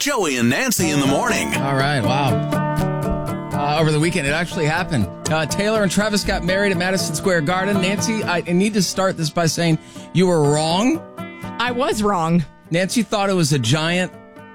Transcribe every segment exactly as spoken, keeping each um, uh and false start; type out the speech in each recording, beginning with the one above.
Joey and Nancy in the morning. All right, wow. Uh, over the weekend, it actually happened. Uh, Taylor and Travis got married at Madison Square Garden. Nancy, I need to start this by saying you were wrong. I was wrong. Nancy thought it was a giant...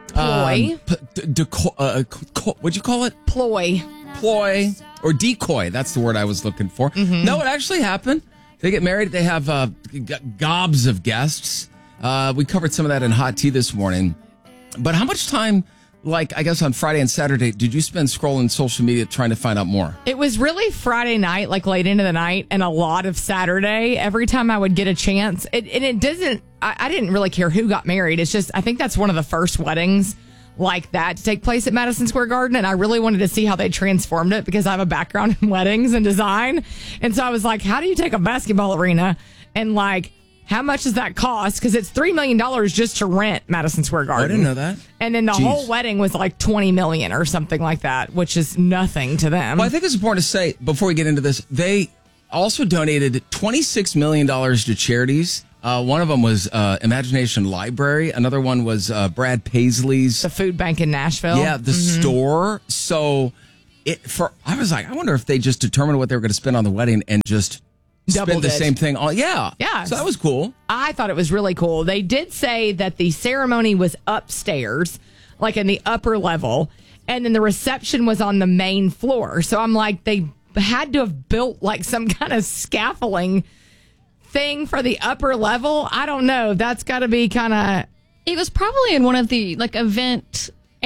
Ploy. Um, p- d- deco- uh, co- what'd you call it? Ploy. Ploy. Or decoy. That's the word I was looking for. Mm-hmm. No, it actually happened. They get married. They have uh, g- gobs of guests. Uh, we covered some of that in Hot Tea this morning. But how much time, like, I guess on Friday and Saturday, did you spend scrolling social media trying to find out more? It was really Friday night, like late into the night, and a lot of Saturday. Every time I would get a chance. It, and it doesn't, I, I didn't really care who got married. It's just, I think that's one of the first weddings like that to take place at Madison Square Garden. And I really wanted to see how they transformed it because I have a background in weddings and design. And so I was like, how do you take a basketball arena and like, how much does that cost? Because it's three million dollars just to rent Madison Square Garden. I didn't know that. And then the Jeez. whole wedding was like twenty million dollars or something like that, which is nothing to them. Well, I think it's important to say before we get into this, they also donated twenty-six million dollars to charities. Uh, one of them was uh, Imagination Library. Another one was uh, Brad Paisley's. The food bank in Nashville. Yeah, the mm-hmm. store. So it for I was like, I wonder if they just determined what they were going to spend on the wedding and just Doubled spend the it. same thing on. Yeah. Yeah. So that was cool. I thought it was really cool. They did say that the ceremony was upstairs, like in the upper level, and then the reception was on the main floor. So I'm like, they had to have built like some kind of scaffolding thing for the upper level. I don't know. That's got to be kind of... It was probably in one of the like event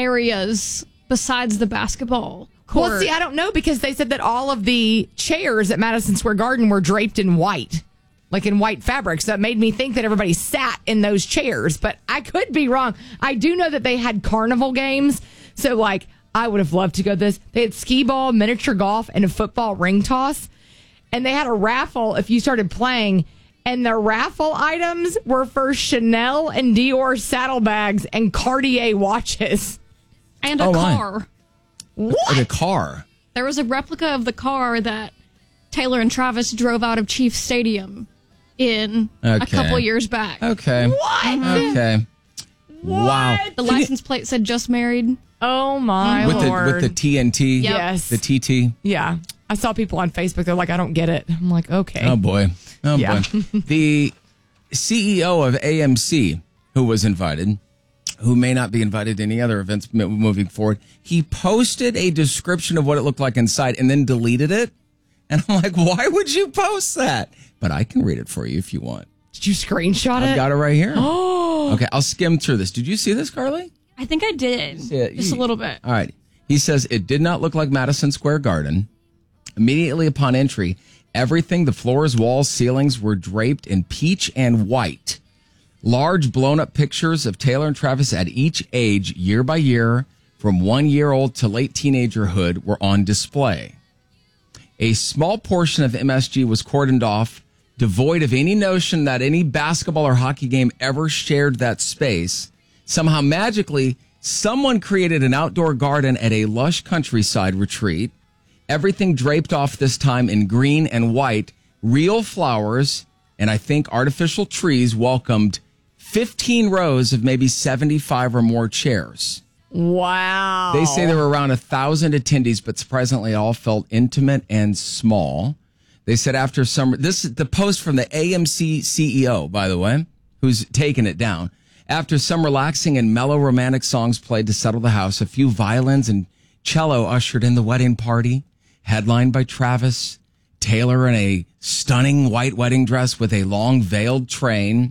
areas besides the basketball court. Well, see, I don't know because they said that all of the chairs at Madison Square Garden were draped in white, like in white fabric. So that made me think that everybody sat in those chairs, but I could be wrong. I do know that they had carnival games. So like, I would have loved to go to this. They had skee ball, miniature golf, and a football ring toss. And they had a raffle if you started playing. And the raffle items were for Chanel and Dior saddlebags and Cartier watches. And a Oh, my. car. What? The car. There was a replica of the car that Taylor and Travis drove out of Chiefs Stadium in a Okay. couple years back. Okay. What? Okay. Wow. The license plate said just married. Oh, my With the Lord. with the T N T. Yep. Yes. The T T. Yeah. I saw people on Facebook. They're like, I don't get it. I'm like, okay. Oh boy. Oh Yeah. boy. The C E O of A M C, who was invited, who may not be invited to any other events m- moving forward, he posted a description of what it looked like inside and then deleted it. And I'm like, why would you post that? But I can read it for you if you want. Did you screenshot it? I've got it right here. Oh. Okay, I'll skim through this. Did you see this, Carly? I think I did. Yeah, Just you- a little bit. All right. He says it did not look like Madison Square Garden. Immediately upon entry, everything, the floors, walls, ceilings were draped in peach and white. Large blown up pictures of Taylor and Travis at each age, year by year, from one year old to late teenagerhood, were on display. A small portion of M S G was cordoned off, devoid of any notion that any basketball or hockey game ever shared that space. Somehow magically, someone created an outdoor garden at a lush countryside retreat. Everything draped off this time in green and white, real flowers, and I think artificial trees welcomed fifteen rows of maybe seventy-five or more chairs. Wow. They say there were around a thousand attendees, but surprisingly all felt intimate and small. They said after summer, this is the post from the A M C C E O, by the way, who's taken it down. After some relaxing and mellow romantic songs played to settle the house, a few violins and cello ushered in the wedding party, headlined by Travis, Taylor in a stunning white wedding dress with a long veiled train.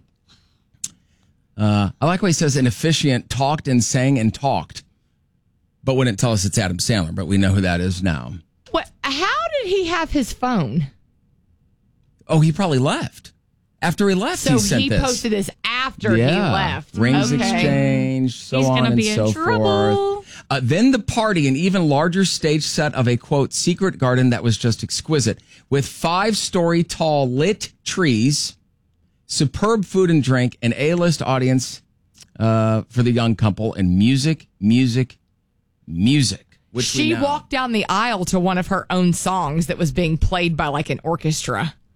Uh, I like what he says, an officiant talked and sang and talked, but wouldn't tell us it's Adam Sandler, but we know who that is now. What? How did he have his phone? Oh, he probably left. After he left, So he sent he this. posted this after yeah. he left. Rings Okay. exchanged, so He's on gonna and be in so trouble. forth. Uh, then the party, an even larger stage set of a, quote, secret garden that was just exquisite, with five-story tall lit trees, superb food and drink, an A-list audience uh, for the young couple, and music, music, music. Which we She know. walked down the aisle to one of her own songs that was being played by like an orchestra.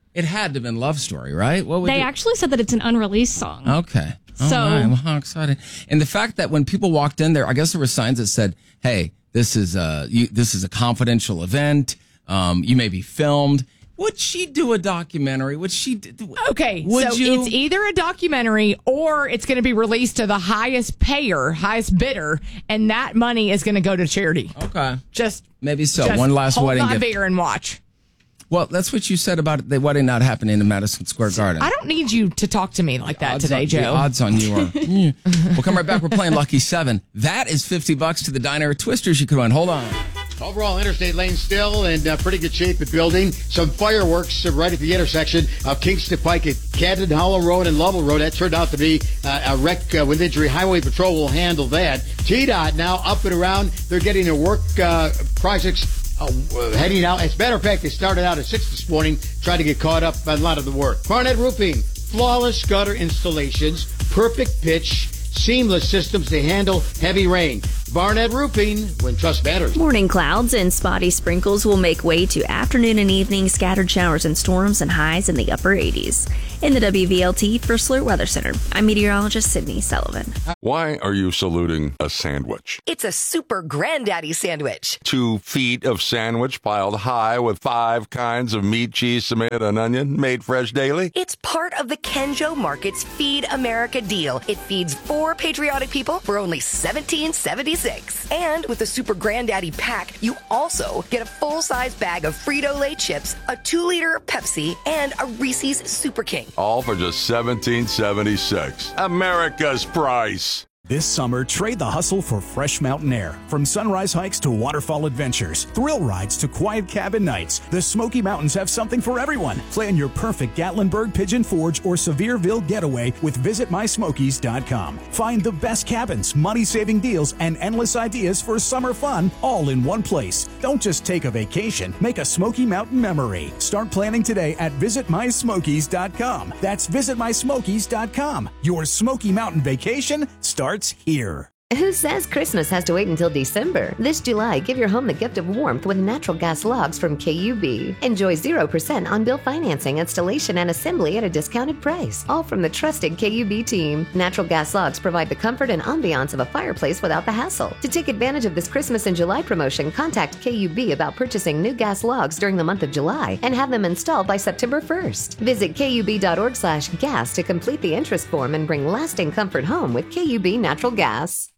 It had to have been Love Story, right? What would They you- actually said that it's an unreleased song. Okay. All So- right. Well, how exciting. And the fact that when people walked in there, I guess there were signs that said, hey, this is a, you, this is a confidential event. Um, you may be filmed. Would she do a documentary? Would she do, Okay, would so you? it's either a documentary or it's going to be released to the highest payer, highest bidder, and that money is going to go to charity. Okay. Just Maybe so. just One last hold wedding my gift. beer and watch. Well, that's what you said about the wedding not happening in Madison Square Garden. I don't need you to talk to me like that Odds today, on, Joe. The odds on you are. Mm. We'll come right back. We're playing Lucky Seven. That is fifty bucks to the Diner Twisters you could win. Hold on. Overall, interstate lane still in uh, pretty good shape at building. Some fireworks uh, right at the intersection of Kingston Pike at Cadden Hollow Road and Lovell Road. That turned out to be uh, a wreck uh, with injury. Highway Patrol will handle that. T DOT now up and around. They're getting their work uh, projects uh, heading out. As a matter of fact, they started out at six this morning, trying to get caught up on a lot of the work. Barnett Roofing, flawless gutter installations, perfect pitch, seamless systems to handle heavy rain. Barnett Roofing, when trust matters. Morning clouds and spotty sprinkles will make way to afternoon and evening scattered showers and storms and highs in the upper eighties. In the W V L T First Alert Weather Center, I'm meteorologist Sydney Sullivan. Why are you saluting a sandwich? It's a super granddaddy sandwich. Two feet of sandwich piled high with five kinds of meat, cheese, tomato, and onion, made fresh daily? It's part of the Kenjo Market's Feed America deal. It feeds four patriotic people for only seventeen seventy-six. And with the Super Granddaddy pack, you also get a full-size bag of Frito-Lay chips, a two-liter Pepsi, and a Reese's Super King. All for just seventeen seventy-six. America's price. This summer, trade the hustle for fresh mountain air. From sunrise hikes to waterfall adventures, thrill rides to quiet cabin nights, the Smoky Mountains have something for everyone. Plan your perfect Gatlinburg, Pigeon Forge, or Sevierville getaway with visit my smokies dot com. Find the best cabins, money-saving deals, and endless ideas for summer fun all in one place. Don't just take a vacation, make a Smoky Mountain memory. Start planning today at visit my smokies dot com. That's visit my smokies dot com. Your Smoky Mountain vacation starts here. Who says Christmas has to wait until December? This July, give your home the gift of warmth with natural gas logs from K U B. Enjoy zero percent on-bill financing, installation, and assembly at a discounted price. All from the trusted K U B team. Natural gas logs provide the comfort and ambiance of a fireplace without the hassle. To take advantage of this Christmas and July promotion, contact K U B about purchasing new gas logs during the month of July and have them installed by September first. Visit K U B dot org slash gas to complete the interest form and bring lasting comfort home with K U B Natural Gas.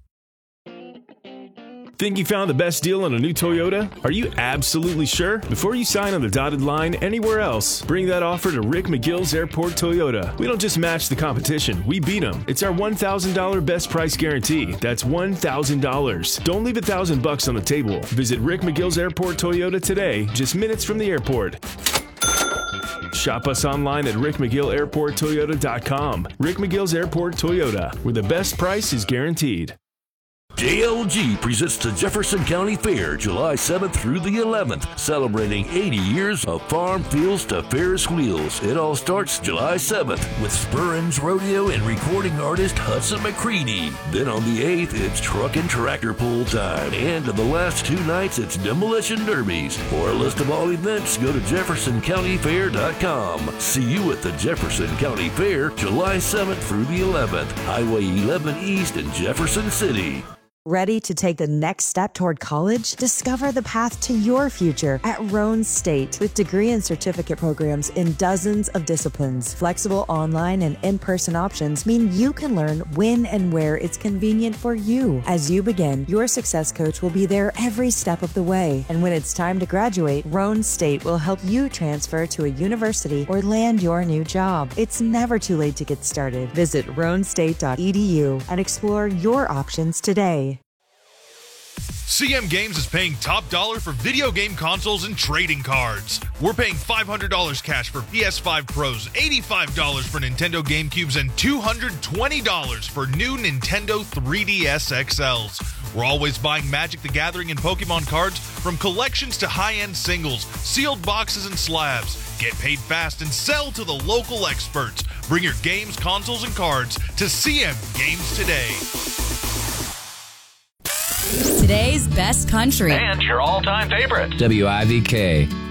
Think you found the best deal on a new Toyota? Are you absolutely sure? Before you sign on the dotted line anywhere else, bring that offer to Rick McGill's Airport Toyota. We don't just match the competition, we beat them. It's our one thousand dollars best price guarantee. That's one thousand dollars. Don't leave a thousand bucks on the table. Visit Rick McGill's Airport Toyota today, just minutes from the airport. Shop us online at rick mcgill airport toyota dot com. Rick McGill's Airport Toyota, where the best price is guaranteed. J L G presents the Jefferson County Fair, July seventh through the eleventh, celebrating eighty years of farm fields to Ferris wheels. It all starts July seventh with Spurrins Rodeo and recording artist Hudson McCready. Then on the eighth, it's truck and tractor pull time. And on the last two nights, it's demolition derbies. For a list of all events, go to jefferson county fair dot com. See you at the Jefferson County Fair, July seventh through the eleventh, Highway eleven East in Jefferson City. Ready to take the next step toward college? Discover the path to your future at Roane State with degree and certificate programs in dozens of disciplines. Flexible online and in-person options mean you can learn when and where it's convenient for you. As you begin, your success coach will be there every step of the way. And when it's time to graduate, Roane State will help you transfer to a university or land your new job. It's never too late to get started. Visit roane state dot e d u and explore your options today. C M Games is paying top dollar for video game consoles and trading cards. We're paying five hundred dollars cash for P S five Pros, eighty-five dollars for Nintendo GameCubes, and two hundred twenty dollars for new Nintendo three D S X Ls. We're always buying Magic the Gathering and Pokemon cards, from collections to high-end singles, sealed boxes and slabs. Get paid fast and sell to the local experts. Bring your games, consoles, and cards to C M Games today. Today's best country and your all-time favorites. W I V K.